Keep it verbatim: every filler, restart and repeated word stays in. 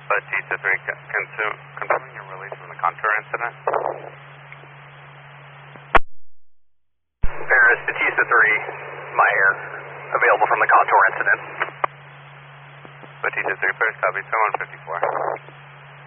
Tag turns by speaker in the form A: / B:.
A: Batista three, consume, confirming your release from the Contour incident.
B: Paris, Batista three, my air, available from the Contour incident.
A: Batista three, Paris, copy, two one fifty-four.